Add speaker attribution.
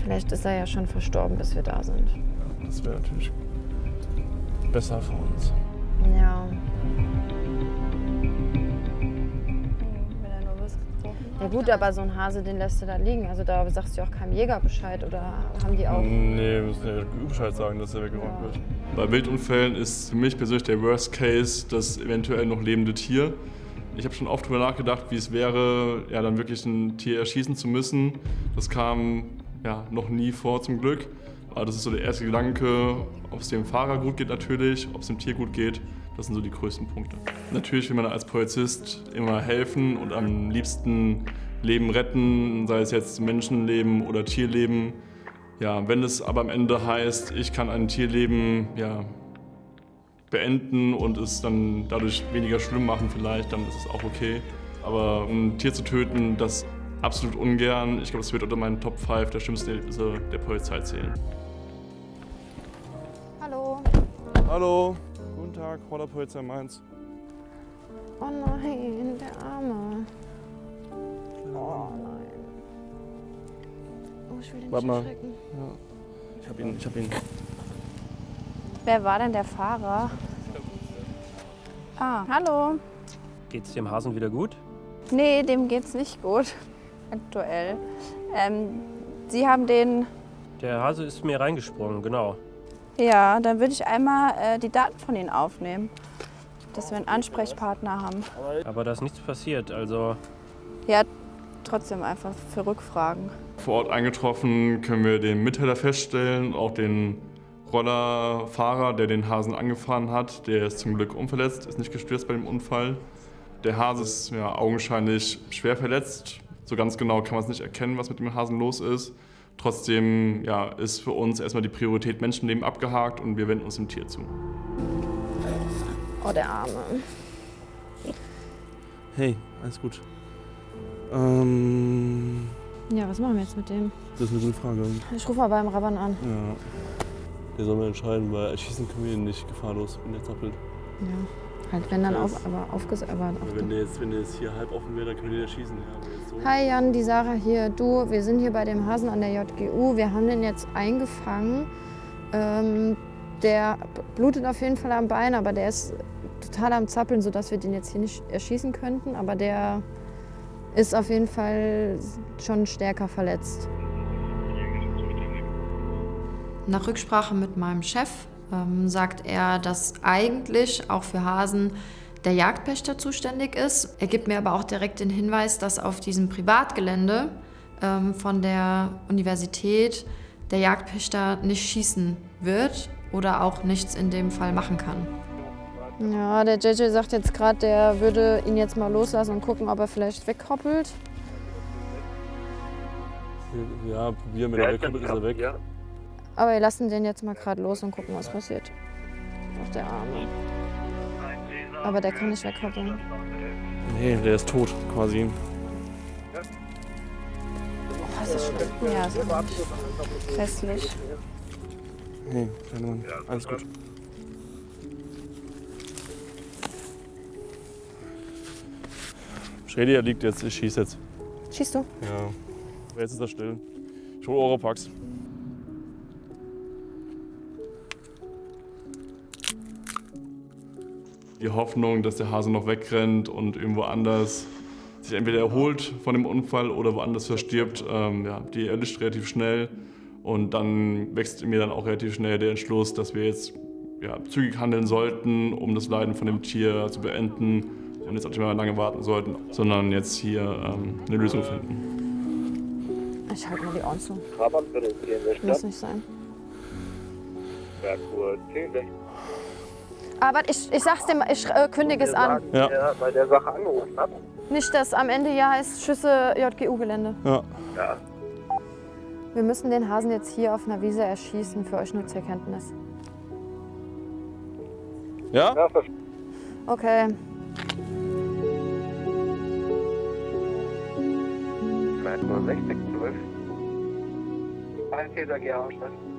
Speaker 1: Vielleicht ist er ja schon verstorben, bis wir da sind.
Speaker 2: Ja, das wäre natürlich besser für uns.
Speaker 1: Ja. Ja gut, aber so ein Hase, den lässt du da liegen. Also da sagst du auch keinem Jäger Bescheid oder haben die auch...
Speaker 2: Nee, wir müssen ja Bescheid sagen, dass er weggeräumt wird. Bei Wildunfällen ist für mich persönlich der Worst Case das eventuell noch lebende Tier. Ich habe schon oft darüber nachgedacht, wie es wäre, ja, dann wirklich ein Tier erschießen zu müssen. Das kam ja noch nie vor, zum Glück. Aber das ist so der erste Gedanke, ob es dem Fahrer gut geht natürlich, ob es dem Tier gut geht. Das sind so die größten Punkte. Natürlich will man als Polizist immer helfen und am liebsten Leben retten, sei es jetzt Menschenleben oder Tierleben. Ja, wenn es aber am Ende heißt, ich kann ein Tierleben ja, beenden und es dann dadurch weniger schlimm machen vielleicht, dann ist es auch okay. Aber ein Tier zu töten, das absolut ungern. Ich glaube, es wird unter meinen Top 5 der schlimmsten Erlebnisse der Polizei zählen.
Speaker 1: Hallo.
Speaker 2: Hallo. Guten Tag, Roller Polizei Mainz.
Speaker 1: Oh nein, der Arme. Oh nein. Oh, ich will den nicht erschrecken.
Speaker 2: Ja. Ich hab ihn.
Speaker 1: Wer war denn der Fahrer? Ah, hallo.
Speaker 3: Geht's dem Hasen wieder gut?
Speaker 1: Nee, dem geht's nicht gut. Aktuell. Sie haben den...
Speaker 3: Der Hase ist mir reingesprungen, genau.
Speaker 1: Ja, dann würde ich einmal die Daten von Ihnen aufnehmen, dass wir einen Ansprechpartner haben.
Speaker 3: Aber da ist nichts passiert, also...
Speaker 1: Ja, trotzdem einfach für Rückfragen.
Speaker 2: Vor Ort eingetroffen können wir den Mittäter feststellen, auch den Rollerfahrer, der den Hasen angefahren hat. Der ist zum Glück unverletzt, ist nicht gestürzt bei dem Unfall. Der Hase ist ja augenscheinlich schwer verletzt. So ganz genau kann man es nicht erkennen, was mit dem Hasen los ist. Trotzdem ja, ist für uns erstmal die Priorität Menschenleben abgehakt und wir wenden uns dem Tier zu.
Speaker 1: Oh, der Arme.
Speaker 4: Hey, alles gut.
Speaker 1: Ja, was machen wir jetzt mit dem?
Speaker 4: Das ist eine gute Frage.
Speaker 1: Ich rufe mal beim Raban an.
Speaker 4: Ja. Der soll mal entscheiden, weil erschießen können wir ihn nicht gefahrlos, wenn der zappelt.
Speaker 1: Ja, halt wenn dann
Speaker 4: Wenn der jetzt hier halb offen wäre, dann können wir den erschießen. Ja, so.
Speaker 1: Hi Jan, die Sarah hier. Du, wir sind hier bei dem Hasen an der JGU. Wir haben den jetzt eingefangen. Der blutet auf jeden Fall am Bein, aber der ist total am Zappeln, sodass wir den jetzt hier nicht erschießen könnten. Aber der ist auf jeden Fall schon stärker verletzt. Nach Rücksprache mit meinem Chef sagt er, dass eigentlich auch für Hasen der Jagdpächter zuständig ist. Er gibt mir aber auch direkt den Hinweis, dass auf diesem Privatgelände von der Universität der Jagdpächter nicht schießen wird oder auch nichts in dem Fall machen kann. Ja, der JJ sagt jetzt gerade, der würde ihn jetzt mal loslassen und gucken, ob er vielleicht wegkoppelt.
Speaker 4: Ja, probieren, wenn er wegkoppelt, ist er weg. Ja.
Speaker 1: Aber wir lassen den jetzt mal gerade los und gucken, was passiert. Auf der Arme. Aber der kann nicht wegkoppeln.
Speaker 4: Nee, der ist tot, quasi.
Speaker 1: Oh, ist das schlimm. Ja, ist wirklich hässlich.
Speaker 4: Hey, kleiner Mann, alles gut. Shady, er liegt jetzt, ich schieß jetzt.
Speaker 1: Schießt du?
Speaker 4: Ja. Jetzt ist er still. Ich hol Oropax.
Speaker 2: Die Hoffnung, dass der Hase noch wegrennt und irgendwo anders sich entweder erholt von dem Unfall oder woanders verstirbt, ja, die erlischt relativ schnell. Und dann wächst in mir dann auch relativ schnell der Entschluss, dass wir jetzt ja, zügig handeln sollten, um das Leiden von dem Tier zu beenden und jetzt auch nicht mehr lange warten sollten, sondern jetzt hier eine Lösung finden.
Speaker 1: Ich halte mal die Ohren zu. Muss nicht sein. Aber ich sag's dir mal, ich kündige es an.
Speaker 4: Ja.
Speaker 5: Bei der Sache angerufen hat.
Speaker 1: Nicht, dass am Ende hier heißt Schüsse JGU-Gelände.
Speaker 4: Ja.
Speaker 5: Ja.
Speaker 1: Wir müssen den Hasen jetzt hier auf einer Wiese erschießen, für euch nur zur Kenntnis.
Speaker 4: Ja?
Speaker 5: Ja,
Speaker 1: Okay.
Speaker 5: Nein, 6012. Ein Täter, geh aussteigen.